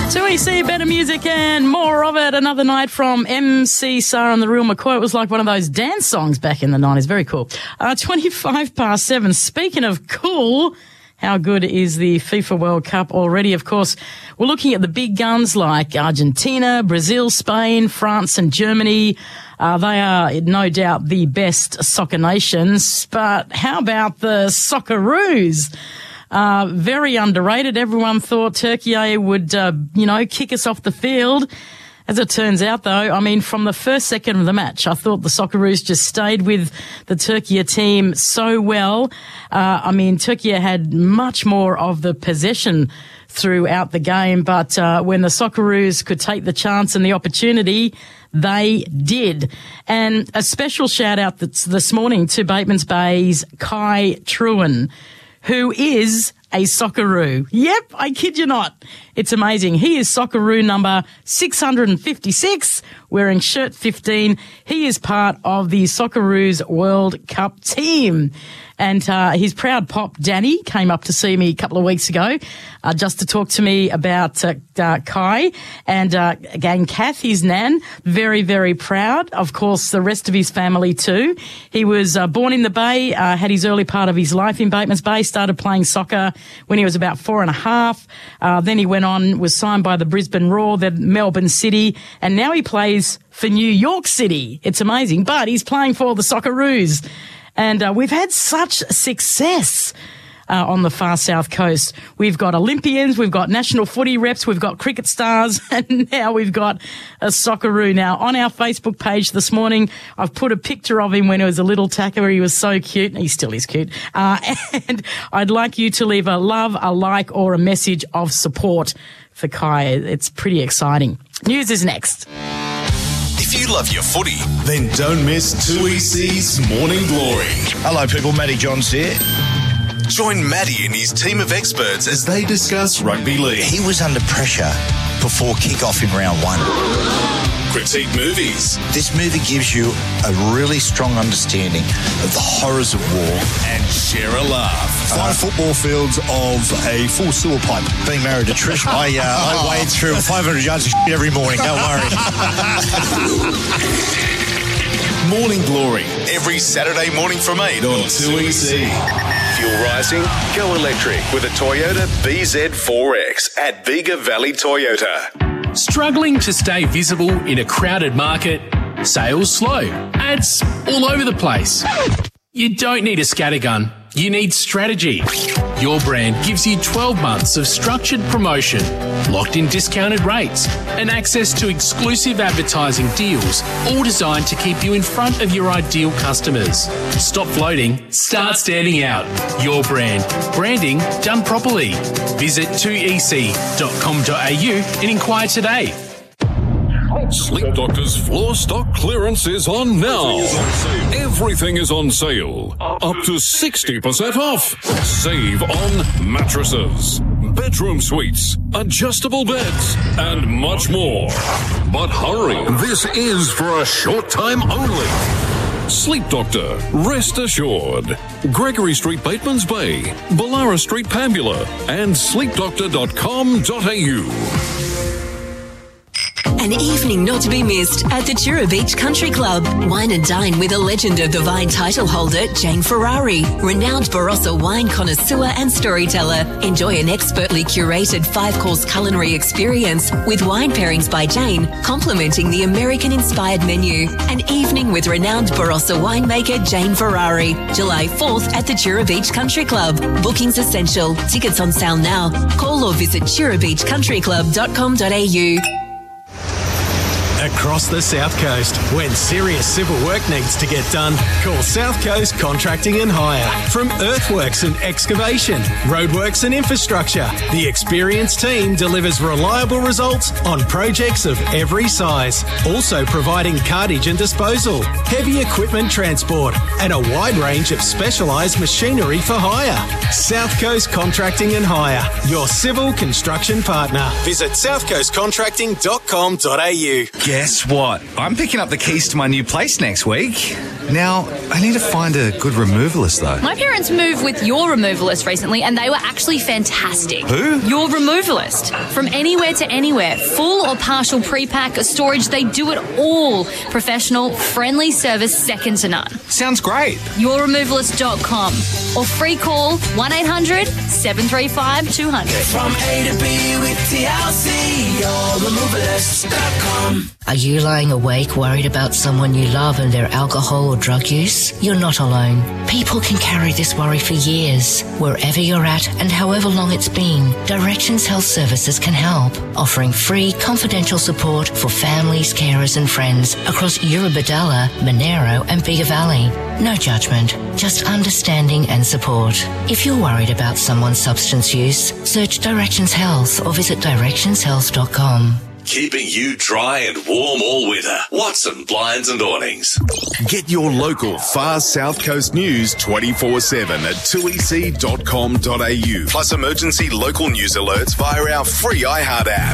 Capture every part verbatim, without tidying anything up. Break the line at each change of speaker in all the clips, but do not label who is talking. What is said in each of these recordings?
two E C, better music and more of it. Another night from M C Sarah and the Real McCoy. It was like one of those dance songs back in the nineties. Very cool. Uh, twenty-five past seven. Speaking of cool, how good is the FIFA World Cup already? Of course, we're looking at the big guns like Argentina, Brazil, Spain, France and Germany. Uh, they are no doubt the best soccer nations. But how about the Socceroos? Uh, very underrated. Everyone thought Turkey would, uh, you know, kick us off the field. As it turns out, though, I mean, from the first second of the match, I thought the Socceroos just stayed with the Turkey team so well. Uh, I mean, Turkey had much more of the possession throughout the game, but uh, when the Socceroos could take the chance and the opportunity, they did. And a special shout out this, this morning to Bateman's Bay's Kai Truen, who is a Socceroo. Yep, I kid you not. It's amazing. He is Socceroo number six hundred fifty-six, wearing shirt fifteen. He is part of the Socceroos World Cup team. And uh, his proud pop, Danny, came up to see me a couple of weeks ago uh, just to talk to me about uh, uh, Kai. And uh, again, Kath, his nan, very, very proud. Of course, the rest of his family too. He was uh, born in the Bay, uh, had his early part of his life in Bateman's Bay, started playing soccer when he was about four and a half. Uh, then he went on, was signed by the Brisbane Roar, then Melbourne City, and now he plays for New York City. It's amazing, but he's playing for the Socceroos. And uh, we've had such success uh, on the far south coast. We've got Olympians, we've got national footy reps, we've got cricket stars, and now we've got a Socceroo. Now, on our Facebook page this morning, I've put a picture of him when he was a little tacker. He was so cute. He still is cute. Uh, and I'd like you to leave a love, a like, or a message of support for Kai. It's pretty exciting. News is next.
If you love your footy, then don't miss two E C's Morning Glory.
Hello, people. Matty Johns here.
Join Matty and his team of experts as they discuss rugby league.
He was under pressure before kick-off in round one.
Critique movies.
This movie gives you a really strong understanding of the horrors of war.
And share a laugh.
Five football fields of a full sewer pipe.
Being married to Trish, I, uh, I wade through five hundred yards of shit every morning. Don't worry.
Morning Glory, every Saturday morning from eight on two E C. Fuel rising? Go electric with a Toyota B Z four X at Bega Valley Toyota.
Struggling to stay visible in a crowded market? Sales slow. Ads all over the place. You don't need a scattergun. You need strategy. Your brand gives you twelve months of structured promotion, locked-in discounted rates, and access to exclusive advertising deals, all designed to keep you in front of your ideal customers. Stop floating, start standing out. Your brand. Branding done properly. Visit two e c dot com dot a u and inquire today.
Sleep Doctor's floor stock clearance is on now. Everything is on sale. Up to sixty percent off. Save on mattresses, bedroom suites, adjustable beds, and much more. But hurry, this is for a short time only. Sleep Doctor, rest assured. Gregory Street, Bateman's Bay, Ballara Street, Pambula, and sleep doctor dot com dot a u.
An evening not to be missed at the Tura Beach Country Club. Wine and dine with a legend of the vine title holder, Jane Ferrari, renowned Barossa wine connoisseur and storyteller. Enjoy an expertly curated five-course culinary experience with wine pairings by Jane, complementing the American-inspired menu. An evening with renowned Barossa winemaker Jane Ferrari. July fourth at the Tura Beach Country Club. Bookings essential. Tickets on sale now. Call or visit tura beach country club dot com dot a u.
Across the South Coast, when serious civil work needs to get done, call South Coast Contracting and Hire. From earthworks and excavation, roadworks and infrastructure, the experienced team delivers reliable results on projects of every size. Also providing cartage and disposal, heavy equipment transport, and a wide range of specialised machinery for hire. South Coast Contracting and Hire, your civil construction partner. Visit south coast contracting dot com dot a u.
Guess what? I'm picking up the keys to my new place next week. Now, I need to find a good removalist, though.
My parents moved with your removalist recently, and they were actually fantastic.
Who?
Your removalist. From anywhere to anywhere, full or partial pre-pack or storage, they do it all. Professional, friendly service, second to none.
Sounds great.
your removalist dot com or free call one eight hundred seven three five two hundred.
From A to B with T L C, your removalist dot com.
Are you lying awake worried about someone you love and their alcohol or drug use? You're not alone. People can carry this worry for years. Wherever you're at and however long it's been, Directions Health Services can help, offering free confidential support for families, carers and friends across Eurobodalla, Monero and Bega Valley. No judgment, just understanding and support. If you're worried about someone's substance use, search Directions Health or visit directions health dot com.
Keeping you dry and warm all winter. Watson Blinds and Awnings. Get your local Far South Coast news twenty-four seven at two e c dot com dot a u. Plus emergency local news alerts via our free iHeart app.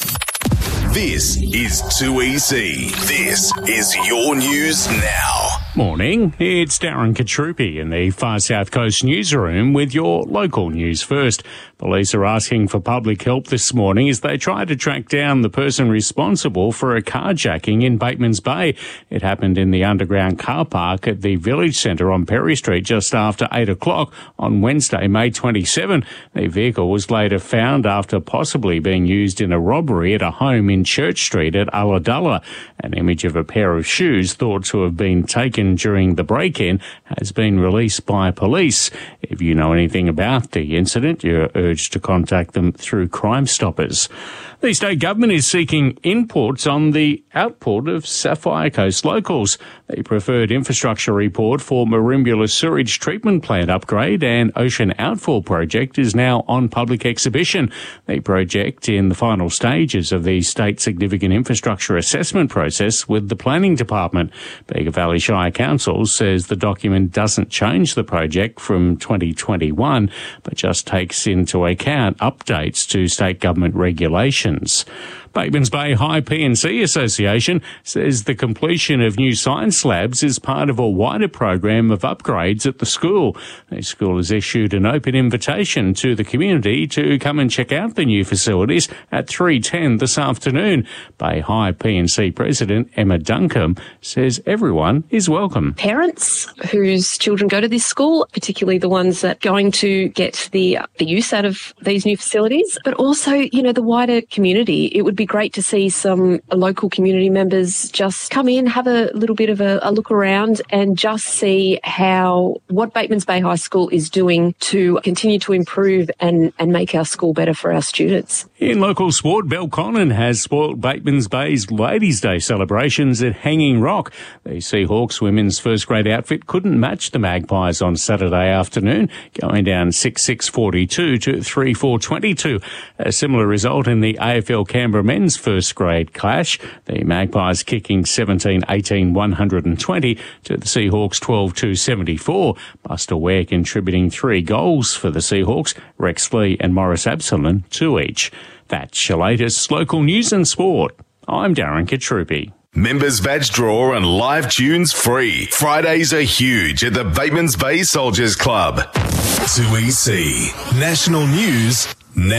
This is two E C. This is your news now.
Morning, it's Darren Katrupi in the Far South Coast newsroom with your local news first. Police are asking for public help this morning as they try to track down the person responsible for a carjacking in Batemans Bay. It happened in the underground car park at the Village Centre on Perry Street just after eight o'clock on Wednesday, May twenty-seventh. The vehicle was later found after possibly being used in a robbery at a home in Church Street at Ulladulla. An image of a pair of shoes thought to have been taken during the break-in has been released by police. If you know anything about the incident, you're urged to contact them through Crime Stoppers. The state government is seeking inputs on the output of Sapphire Coast locals. The preferred infrastructure report for Merimbula Sewage Treatment Plant upgrade and Ocean Outfall project is now on public exhibition. The project in the final stages of the state significant infrastructure assessment process with the planning department. Bega Valley Shire Council says the document doesn't change the project from twenty twenty-one, but just takes into account updates to state government regulations. Batemans Bay High P and C Association says the completion of new science labs is part of a wider program of upgrades at the school. The school has issued an open invitation to the community to come and check out the new facilities at three ten this afternoon. Bay High P and C President Emma Duncombe says everyone is welcome.
Parents whose children go to this school, particularly the ones that are going to get the, the use out of these new facilities, but also, you know, the wider community. It would be great to see some local community members just come in, have a little bit of a, a look around and just see how what Batemans Bay High School is doing to continue to improve and, and make our school better for our students.
In local sport, Belconnen has spoilt Batemans Bay's Ladies' Day celebrations at Hanging Rock. The Seahawks women's first grade outfit couldn't match the Magpies on Saturday afternoon, going down six six forty-two to three four twenty-two. A similar result in the A F L Canberra men's first grade clash. The Magpies kicking seventeen eighteen one twenty to the Seahawks twelve two seventy-four. Buster Ware contributing three goals for the Seahawks, Rex Lee and Morris Absalom two each. That's your latest local news and sport. I'm Darren Katrupi.
Members badge draw and live tunes free. Fridays are huge at the Batemans Bay Soldiers Club. two E C National News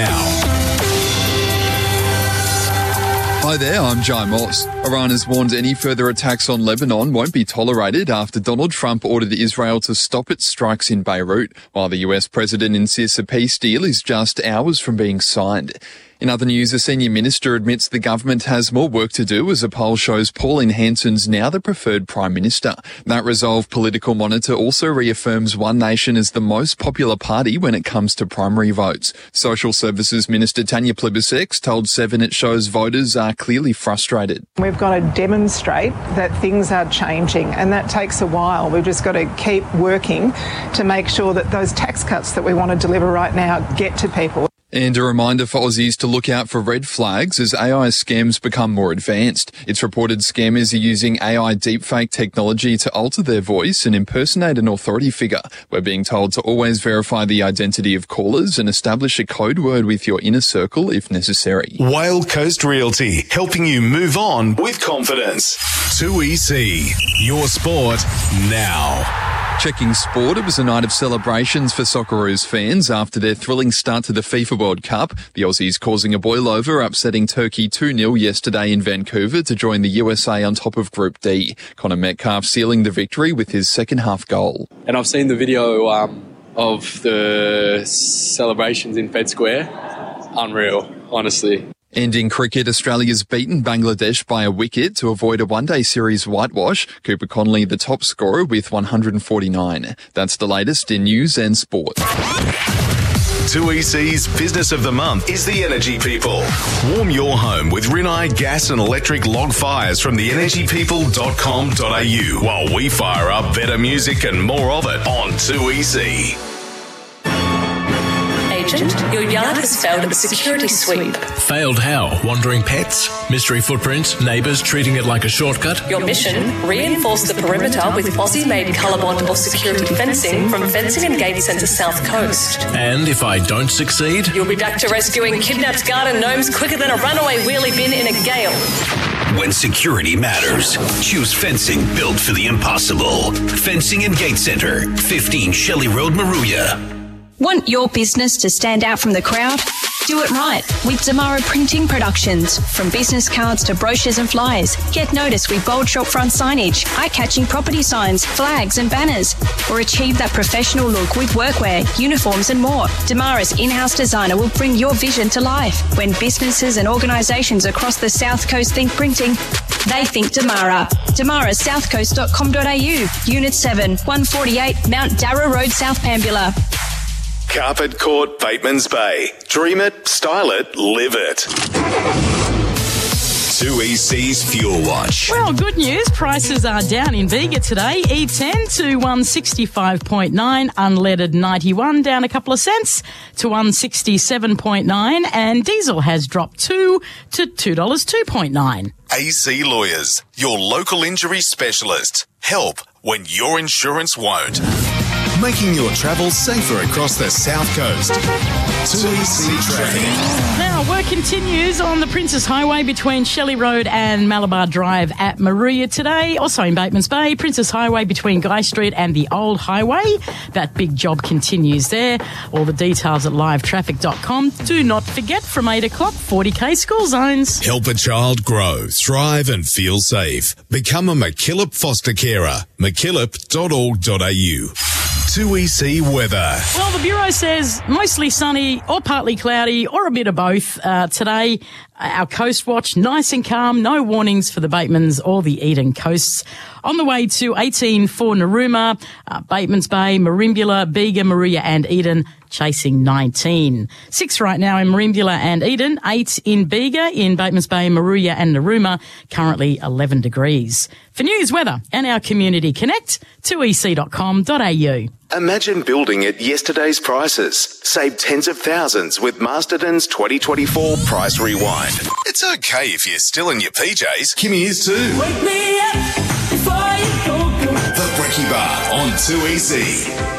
now.
Hi there, I'm Jai Moss. Iran has warned any further attacks on Lebanon won't be tolerated after Donald Trump ordered Israel to stop its strikes in Beirut, while the U S president insists a peace deal is just hours from being signed. In other news, a senior minister admits the government has more work to do as a poll shows Pauline Hanson's now the preferred prime minister. That Resolve political monitor also reaffirms One Nation as the most popular party when it comes to primary votes. Social Services Minister Tanya Plibersek told Seven it shows voters are clearly frustrated.
We've got to demonstrate that things are changing, and that takes a while. We've just got to keep working to make sure that those tax cuts that we want to deliver right now get to people.
And a reminder for Aussies to look out for red flags as A I scams become more advanced. It's reported scammers are using A I deepfake technology to alter their voice and impersonate an authority figure. We're being told to always verify the identity of callers and establish a code word with your inner circle if necessary.
Whale Coast Realty, helping you move on with confidence. two E C, your sport now.
Checking sport, it was a night of celebrations for Socceroos fans after their thrilling start to the FIFA World Cup. The Aussies causing a boil-over, upsetting Turkey two nil yesterday in Vancouver to join the U S A on top of Group D. Connor Metcalf sealing the victory with his second-half goal.
And I've seen the video um, of the celebrations in Fed Square. Unreal, honestly.
And in cricket, Australia's beaten Bangladesh by a wicket to avoid a one-day series whitewash. Cooper Connolly, the top scorer, with one hundred forty-nine. That's the latest in news and sport.
two E C's Business of the Month is the Energy People. Warm your home with Rinnai gas and electric log fires from the energy people dot com dot a u while we fire up better music and more of it on two E C.
Your yard has failed at the security sweep.
Failed how? Wandering pets? Mystery footprints? Neighbours treating it like a shortcut?
Your mission? Reinforce the perimeter with Aussie-made Colorbond or security fencing from Fencing and Gate Centre South Coast.
And if I don't succeed?
You'll be back to rescuing kidnapped garden gnomes quicker than a runaway wheelie bin in a gale.
When security matters, choose fencing built for the impossible. Fencing and Gate Centre, fifteen Shelley Road, Maruya.
Want your business to stand out from the crowd? Do it right with Damara Printing Productions. From business cards to brochures and flyers, get noticed with bold shop front signage, eye-catching property signs, flags and banners, or achieve that professional look with workwear, uniforms and more. Damara's in-house designer will bring your vision to life. When businesses and organisations across the South Coast think printing, they think Damara. Damara south coast dot com dot a u, Unit seven, one forty-eight Mount Darra Road, South Pambula.
Carpet Court, Bateman's Bay. Dream it, style it, live it. two E C's Fuel Watch.
Well, good news. Prices are down in Bega today. E ten to one sixty-five point nine. Unleaded ninety-one down a couple of cents to one sixty-seven point nine. And diesel has dropped two to two dollars two point nine.
A C Lawyers, your local injury specialist. Help when your insurance won't. Making your travel safer across the South Coast. two E C Traffic.
Now, work continues on the Princess Highway between Shelley Road and Malabar Drive at Maruya today. Also in Bateman's Bay, Princess Highway between Guy Street and the Old Highway. That big job continues there. All the details at live traffic dot com. Do not forget, from eight o'clock, forty K school zones.
Help a child grow, thrive and feel safe. Become a McKillop foster carer. McKillop dot org dot a u. two E C weather.
Well, the Bureau says mostly sunny or partly cloudy or a bit of both uh, today. Our coast watch, nice and calm, no warnings for the Batemans or the Eden coasts. On the way to eighteen for Narooma, uh, Batemans Bay, Merimbula, Bega, Maruya and Eden, chasing nineteen. Six right now in Merimbula and Eden, eight in Bega, in Batemans Bay, Maruya and Narooma, currently eleven degrees. For news, weather and our Community Connect, two e c dot com dot a u.
Imagine building at yesterday's prices. Save tens of thousands with Masterton's twenty twenty-four Price Rewind. It's okay if you're still in your P Js. Kimmy is too.
Wake me up before you go, go.
The Brekkie Bar on two E C.